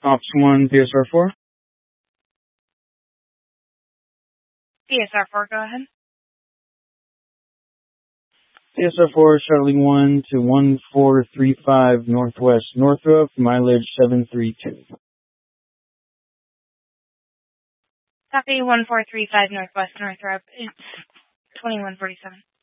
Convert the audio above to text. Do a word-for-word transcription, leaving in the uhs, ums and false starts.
Ops one, P S R four. P S R four, go ahead. P S R four, shuttling one to one four three five Northwest Northrop, mileage seven three two. Copy one four three five Northwest Northrop. It's twenty-one forty-seven.